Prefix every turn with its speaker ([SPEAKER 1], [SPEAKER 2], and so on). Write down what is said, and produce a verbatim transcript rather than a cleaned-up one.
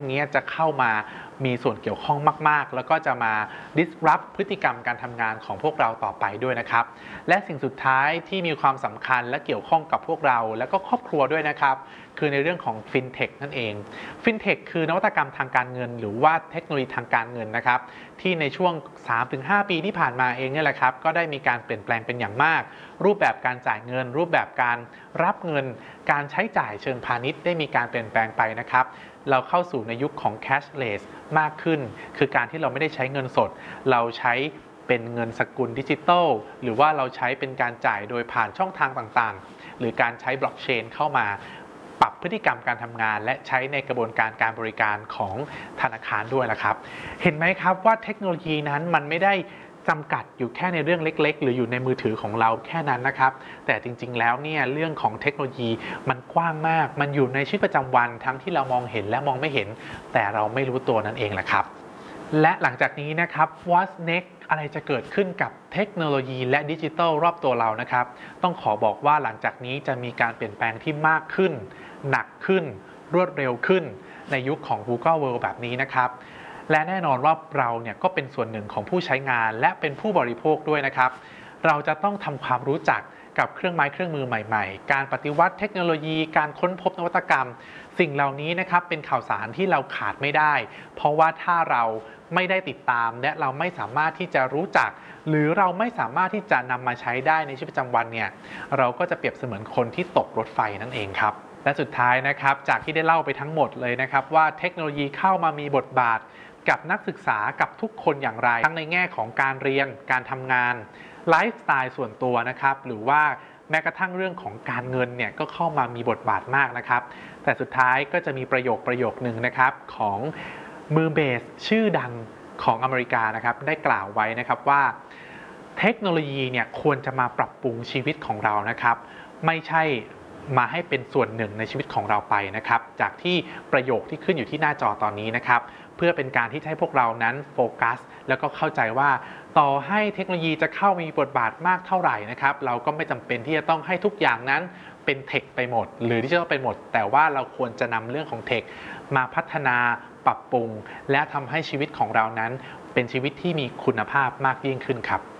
[SPEAKER 1] นี้จะเข้ามามีส่วนเกี่ยวข้องมากๆแล้วก็จะมา disrupt พฤติกรรมการทำงานของพวกเราต่อไปด้วยนะครับและสิ่งสุดท้ายที่มีความสำคัญและเกี่ยวข้องกับพวกเราและก็ครอบครัวด้วยนะครับคือในเรื่องของ FinTech นั่นเอง FinTech คือนวัตกรรมทางการเงินหรือว่าเทคโนโลยีทางการเงินนะครับที่ในช่วง สามถึงห้า ปีที่ผ่านมาเองเนี่ยแหละครับก็ได้มีการเปลี่ยนแปลงเป็นอย่างมากรูปแบบการจ่ายเงินรูปแบบการรับเงินการใช้จ่ายเชิงพาณิชย์ได้มีการเปลี่ยนแปลงไปนะครับเราเข้าสู่ในยุคของ cashless มากขึ้นคือการที่เราไม่ได้ใช้เงินสดเราใช้เป็นเงินสกุลดิจิทัลหรือว่าเราใช้เป็นการจ่ายโดยผ่านช่องทางต่างๆหรือการใช้บล็อกเชนเข้ามาปรับพฤติกรรมการทำงานและใช้ในกระบวนการการบริการของธนาคารด้วยล่ะครับเห็นไหมครับว่าเทคโนโลยีนั้นมันไม่ได้จำกัดอยู่แค่ในเรื่องเล็กๆหรืออยู่ในมือถือของเราแค่นั้นนะครับแต่จริงๆแล้วเนี่ยเรื่องของเทคโนโลยีมันกว้างมากมันอยู่ในชีวิตประจำวันทั้งที่เรามองเห็นและมองไม่เห็นแต่เราไม่รู้ตัวนั่นเองแหละครับและหลังจากนี้นะครับ What's next อะไรจะเกิดขึ้นกับเทคโนโลยีและดิจิทัลรอบตัวเรานะครับต้องขอบอกว่าหลังจากนี้จะมีการเปลี่ยนแปลงที่มากขึ้นหนักขึ้นรวดเร็วขึ้นในยุคของ Google World แบบนี้นะครับและแน่นอนว่าเราเนี่ยก็เป็นส่วนหนึ่งของผู้ใช้งานและเป็นผู้บริโภคด้วยนะครับเราจะต้องทำความรู้จักกับเครื่องไม้เครื่องมือใหม่ๆการปฏิวัติเทคโนโลยีการค้นพบนวัตกรรมสิ่งเหล่านี้นะครับเป็นข่าวสารที่เราขาดไม่ได้เพราะว่าถ้าเราไม่ได้ติดตามและเราไม่สามารถที่จะรู้จักหรือเราไม่สามารถที่จะนำมาใช้ได้ในชีวิตประจำวันเนี่ยเราก็จะเปรียบเสมือนคนที่ตกรถไฟนั่นเองครับและสุดท้ายนะครับจากที่ได้เล่าไปทั้งหมดเลยนะครับว่าเทคโนโลยีเข้ามามีบทบาทกับนักศึกษากับทุกคนอย่างไรทั้งในแง่ของการเรียนการทำงานไลฟ์สไตล์ส่วนตัวนะครับหรือว่าแม้กระทั่งเรื่องของการเงินเนี่ยก็เข้ามามีบทบาทมากนะครับแต่สุดท้ายก็จะมีประโยคประโยคนึงนะครับของมือเบสชื่อดังของอเมริกานะครับได้กล่าวไว้นะครับว่าเทคโนโลยีเนี่ยควรจะมาปรับปรุงชีวิตของเรานะครับไม่ใช่มาให้เป็นส่วนหนึ่งในชีวิตของเราไปนะครับจากที่ประโยคที่ขึ้นอยู่ที่หน้าจอตอนนี้นะครับเพื่อเป็นการที่ให้พวกเรานั้นโฟกัสแล้วก็เข้าใจว่าต่อให้เทคโนโลยีจะเข้ามีบทบาทมากเท่าไหร่นะครับเราก็ไม่จำเป็นที่จะต้องให้ทุกอย่างนั้นเป็นเทคไปหมดหรือที่จะต้องเป็นหมดแต่ว่าเราควรจะนำเรื่องของเทคมาพัฒนาปรับปรุงและทำให้ชีวิตของเรานั้นเป็นชีวิตที่มีคุณภาพมากยิ่งขึ้นครับ